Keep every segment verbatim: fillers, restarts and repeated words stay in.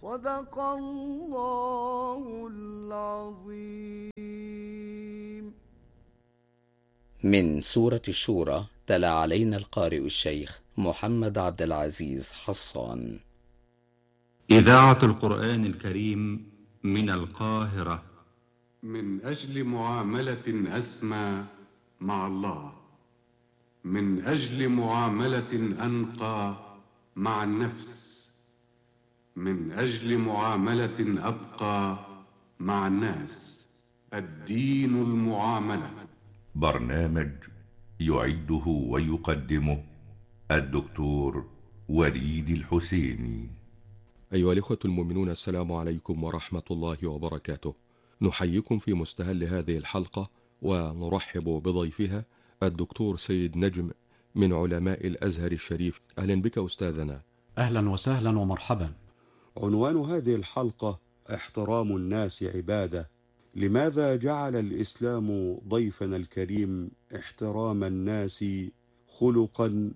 صدق الله العظيم. من سورة الشورى تلا علينا القارئ الشيخ محمد عبد العزيز حصان. إذاعة القرآن الكريم من القاهرة. من أجل معاملة أسمى مع الله، من أجل معاملة أنقى مع النفس، من أجل معاملة أبقى مع الناس، الدين المعاملة. برنامج يعده ويقدمه الدكتور وليد الحسيني. أيها الإخوة المؤمنون، السلام عليكم ورحمة الله وبركاته. نحييكم في مستهل هذه الحلقة ونرحب بضيفها الدكتور سيد نجم من علماء الأزهر الشريف. أهلا بك أستاذنا. أهلا وسهلا ومرحبا. عنوان هذه الحلقة احترام الناس عبادة. لماذا جعل الإسلام ضيفنا الكريم احترام الناس خلقا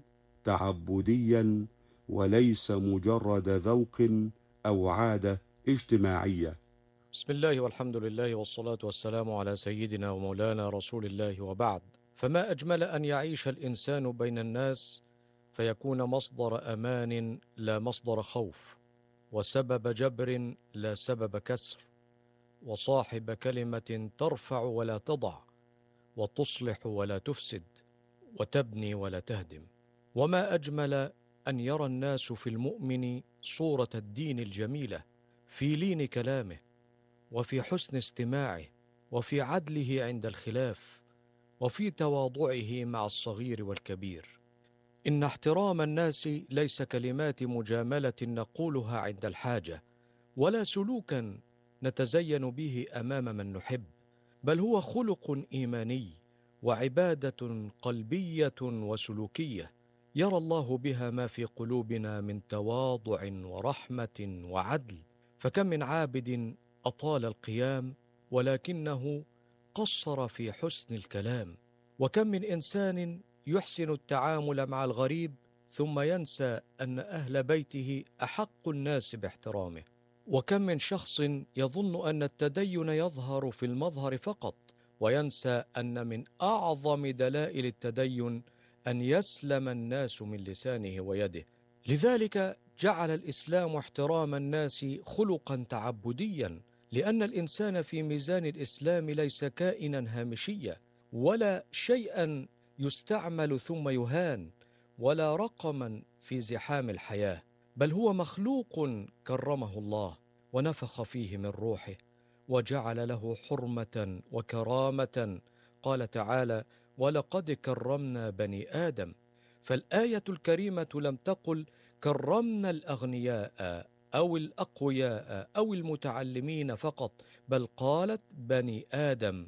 تعبديا وليس مجرد ذوق أو عادة اجتماعية؟ بسم الله والحمد لله والصلاة والسلام على سيدنا ومولانا رسول الله، وبعد. فما أجمل أن يعيش الإنسان بين الناس فيكون مصدر أمان لا مصدر خوف، وسبب جبر لا سبب كسر، وصاحب كلمة ترفع ولا تضع، وتصلح ولا تفسد، وتبني ولا تهدم. وما أجمل أن يرى الناس في المؤمن صورة الدين الجميلة، في لين كلامه، وفي حسن استماعه، وفي عدله عند الخلاف، وفي تواضعه مع الصغير والكبير. إن احترام الناس ليس كلمات مجاملة نقولها عند الحاجة، ولا سلوكا نتزين به أمام من نحب، بل هو خلق إيماني وعبادة قلبية وسلوكية يرى الله بها ما في قلوبنا من تواضع ورحمة وعدل. فكم من عابد أطال القيام ولكنه قصر في حسن الكلام، وكم من إنسان يحسن التعامل مع الغريب ثم ينسى أن أهل بيته أحق الناس باحترامه، وكم من شخص يظن أن التدين يظهر في المظهر فقط وينسى أن من أعظم دلائل التدين أن يسلم الناس من لسانه ويده. لذلك جعل الإسلام احترام الناس خلقا تعبديا، لأن الإنسان في ميزان الإسلام ليس كائنا هامشيا، ولا شيئا يستعمل ثم يهان، ولا رقما في زحام الحياة، بل هو مخلوق كرمه الله ونفخ فيه من روحه وجعل له حرمة وكرامة. قال تعالى: ولقد كرمنا بني آدم. فالآية الكريمة لم تقل كرمنا الأغنياء أو الأقوياء أو المتعلمين فقط، بل قالت بني آدم،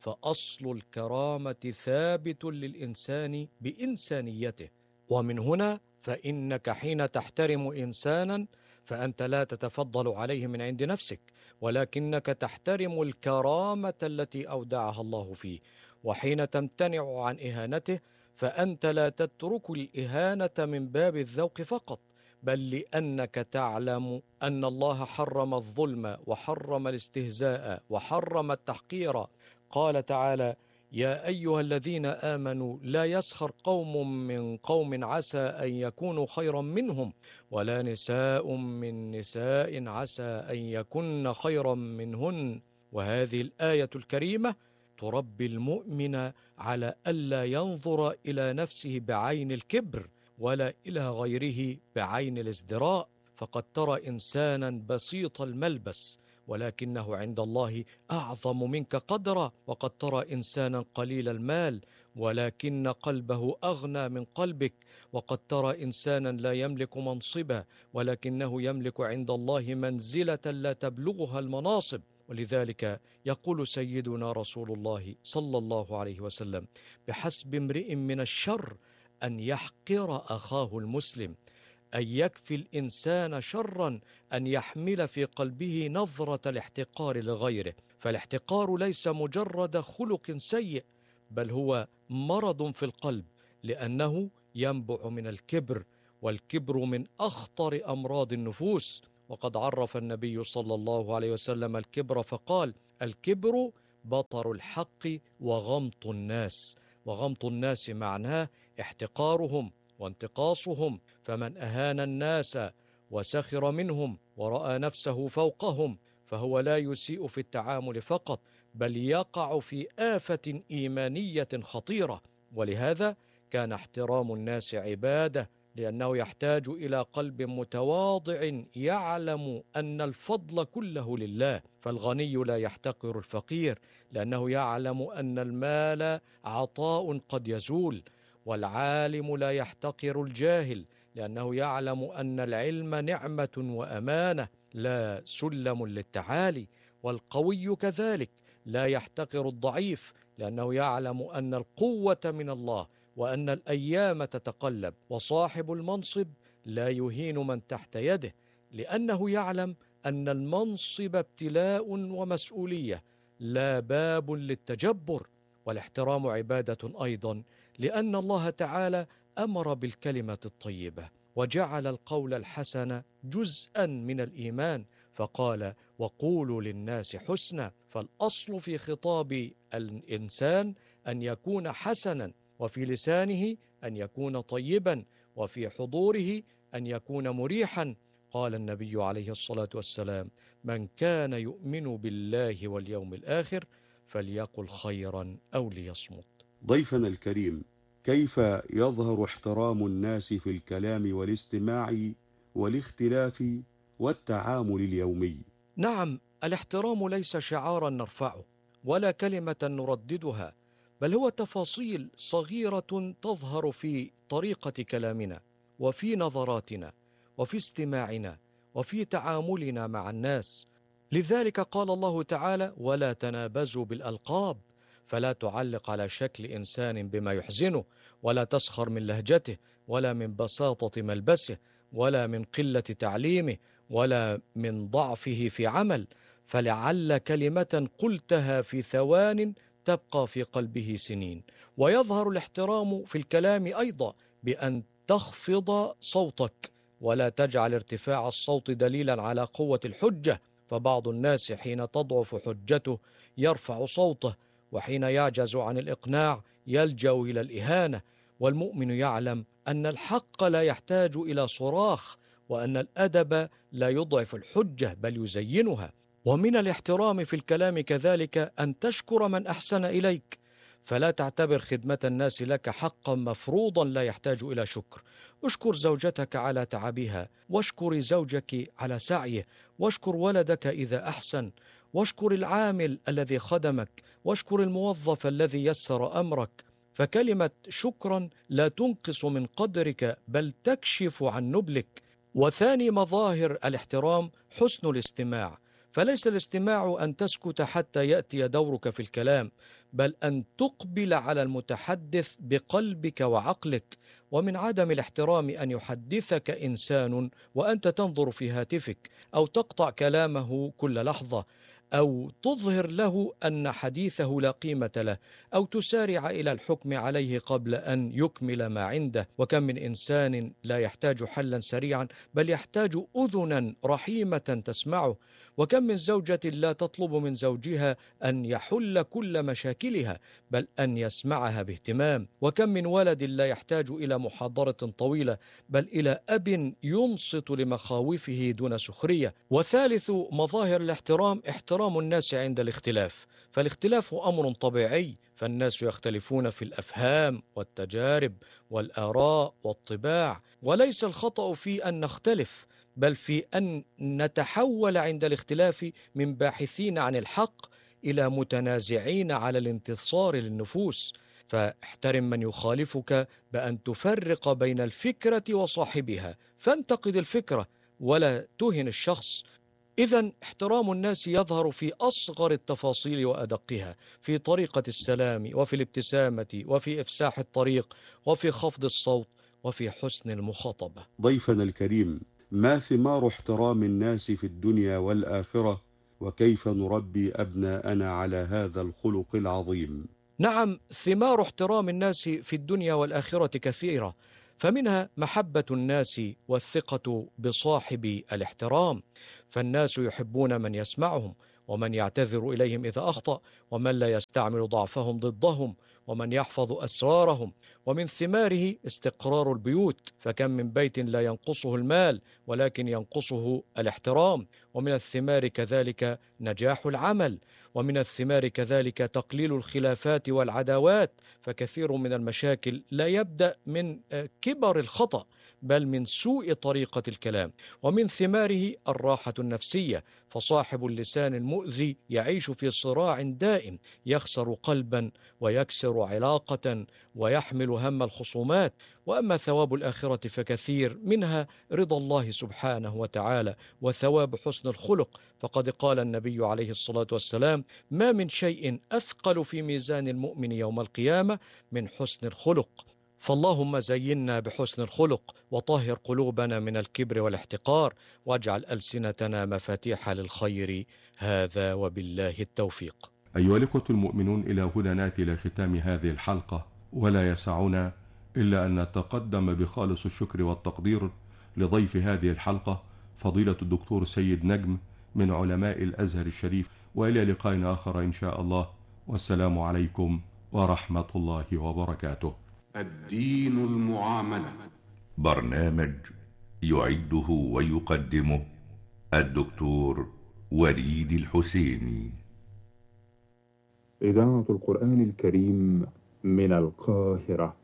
فأصل الكرامة ثابت للإنسان بإنسانيته. ومن هنا فإنك حين تحترم إنسانا فأنت لا تتفضل عليه من عند نفسك، ولكنك تحترم الكرامة التي أودعها الله فيه. وحين تمتنع عن إهانته فأنت لا تترك الإهانة من باب الذوق فقط، بل لأنك تعلم أن الله حرم الظلم وحرم الاستهزاء وحرم التحقير. قال تعالى: يا أيها الذين آمنوا لا يسخر قوم من قوم عسى أن يكونوا خيرا منهم، ولا نساء من نساء عسى أن يكن خيرا منهن. وهذه الآية الكريمة تربي المؤمن على ألا ينظر إلى نفسه بعين الكبر ولا إلى غيره بعين الازدراء. فقد ترى إنسانا بسيط الملبس ولكنه عند الله أعظم منك قدرا، وقد ترى إنسانا قليل المال ولكن قلبه أغنى من قلبك، وقد ترى إنسانا لا يملك منصبا ولكنه يملك عند الله منزلة لا تبلغها المناصب. ولذلك يقول سيدنا رسول الله صلى الله عليه وسلم: بحسب امرئ من الشر أن يحقر أخاه المسلم، أن يكفي الإنسان شرا أن يحمل في قلبه نظرة الاحتقار لغيره. فالاحتقار ليس مجرد خلق سيء، بل هو مرض في القلب، لأنه ينبع من الكبر، والكبر من أخطر أمراض النفوس. وقد عرف النبي صلى الله عليه وسلم الكبر فقال: الكبر بطر الحق وغمط الناس. وغمط الناس معناه احتقارهم وانتقاصهم، فمن أهان الناس وسخر منهم ورأى نفسه فوقهم فهو لا يسيء في التعامل فقط، بل يقع في آفة إيمانية خطيرة. ولهذا كان احترام الناس عبادة، لأنه يحتاج إلى قلب متواضع يعلم أن الفضل كله لله. فالغني لا يحتقر الفقير، لأنه يعلم أن المال عطاء قد يزول. والعالم لا يحتقر الجاهل، لأنه يعلم أن العلم نعمة وأمانة لا سلم للتعالي. والقوي كذلك لا يحتقر الضعيف، لأنه يعلم أن القوة من الله وأن الأيام تتقلب. وصاحب المنصب لا يهين من تحت يده، لأنه يعلم أن المنصب ابتلاء ومسؤولية لا باب للتجبر. والاحترام عبادة أيضا، لأن الله تعالى أمر بالكلمة الطيبة وجعل القول الحسن جزءا من الإيمان، فقال: وقولوا للناس حسنا. فالأصل في خطاب الإنسان أن يكون حسنا، وفي لسانه أن يكون طيبا، وفي حضوره أن يكون مريحا. قال النبي عليه الصلاة والسلام: من كان يؤمن بالله واليوم الآخر فليقل خيرا أو ليصمت. ضيفنا الكريم، كيف يظهر احترام الناس في الكلام والاستماع والاختلاف والتعامل اليومي؟ نعم، الاحترام ليس شعارا نرفعه ولا كلمة نرددها، بل هو تفاصيل صغيرة تظهر في طريقة كلامنا وفي نظراتنا وفي استماعنا وفي تعاملنا مع الناس. لذلك قال الله تعالى: ولا تنابزوا بالألقاب، فلا تعلق على شكل إنسان بما يحزنه، ولا تسخر من لهجته، ولا من بساطة ملبسه، ولا من قلة تعليمه، ولا من ضعفه في عمل، فلعل كلمة قلتها في ثوان تبقى في قلبه سنين. ويظهر الاحترام في الكلام أيضا بأن تخفض صوتك، ولا تجعل ارتفاع الصوت دليلا على قوة الحجة، فبعض الناس حين تضعف حجته يرفع صوته، وحين يعجز عن الإقناع يلجأ إلى الإهانة. والمؤمن يعلم أن الحق لا يحتاج إلى صراخ، وأن الأدب لا يضعف الحجة بل يزينها. ومن الاحترام في الكلام كذلك أن تشكر من أحسن إليك، فلا تعتبر خدمة الناس لك حقا مفروضا لا يحتاج إلى شكر. اشكر زوجتك على تعبها، واشكر زوجك على سعيه، واشكر ولدك إذا أحسن، واشكر العامل الذي خدمك، واشكر الموظف الذي يسر أمرك. فكلمة شكرا لا تنقص من قدرك بل تكشف عن نبلك. وثاني مظاهر الاحترام حسن الاستماع، فليس الاستماع أن تسكت حتى يأتي دورك في الكلام، بل أن تقبل على المتحدث بقلبك وعقلك. ومن عدم الاحترام أن يحدثك إنسان وأنت تنظر في هاتفك، أو تقطع كلامه كل لحظة، أو تظهر له أن حديثه لا قيمة له، أو تسارع إلى الحكم عليه قبل أن يكمل ما عنده. وكم من إنسان لا يحتاج حلا سريعا بل يحتاج أذنا رحيمة تسمعه. وكم من زوجة لا تطلب من زوجها أن يحل كل مشاكلها بل أن يسمعها باهتمام. وكم من ولد لا يحتاج إلى محاضرة طويلة بل إلى أب ينصت لمخاوفه دون سخرية. وثالث مظاهر الاحترام احترام الناس عند الاختلاف، فالاختلاف أمر طبيعي، فالناس يختلفون في الأفهام والتجارب والآراء والطباع، وليس الخطأ في أن نختلف بل في أن نتحول عند الاختلاف من باحثين عن الحق إلى متنازعين على الانتصار للنفوس. فاحترم من يخالفك بأن تفرق بين الفكرة وصاحبها، فانتقد الفكرة ولا تهن الشخص. إذن احترام الناس يظهر في أصغر التفاصيل وأدقها، في طريقة السلام، وفي الابتسامة، وفي إفساح الطريق، وفي خفض الصوت، وفي حسن المخاطبة. ضيفنا الكريم، ما ثمار احترام الناس في الدنيا والآخرة، وكيف نربي أبناءنا على هذا الخلق العظيم؟ نعم، ثمار احترام الناس في الدنيا والآخرة كثيرة، فمنها محبة الناس والثقة بصاحب الاحترام، فالناس يحبون من يسمعهم ومن يعتذر إليهم إذا أخطأ ومن لا يستعمل ضعفهم ضدهم ومن يحفظ أسرارهم. ومن ثماره استقرار البيوت، فكم من بيت لا ينقصه المال ولكن ينقصه الاحترام. ومن الثمار كذلك نجاح العمل، ومن الثمار كذلك تقليل الخلافات والعداوات، فكثير من المشاكل لا يبدأ من كبر الخطأ بل من سوء طريقة الكلام. ومن ثماره الراحة النفسية، فصاحب اللسان المؤذي يعيش في صراع دائم، يخسر قلبا ويكسر علاقة ويحمل هم الخصومات. وأما ثواب الآخرة فكثير، منها رضا الله سبحانه وتعالى وثواب حسن الخلق، فقد قال النبي عليه الصلاة والسلام: ما من شيء أثقل في ميزان المؤمن يوم القيامة من حسن الخلق. فاللهم زينا بحسن الخلق، وطهر قلوبنا من الكبر والاحتقار، واجعل ألسنتنا مفاتيح للخير. هذا وبالله التوفيق. أيها الإخوة المؤمنون، إلى هنا نأتي إلى ختام هذه الحلقة، ولا يسعنا إلا أن نتقدم بخالص الشكر والتقدير لضيف هذه الحلقة فضيلة الدكتور سيد نجم من علماء الأزهر الشريف، وإلى لقاء آخر إن شاء الله، والسلام عليكم ورحمة الله وبركاته. الدين المعاملة، برنامج يعده ويقدمه الدكتور وليد الحسيني. إذاعة القرآن الكريم من القاهرة.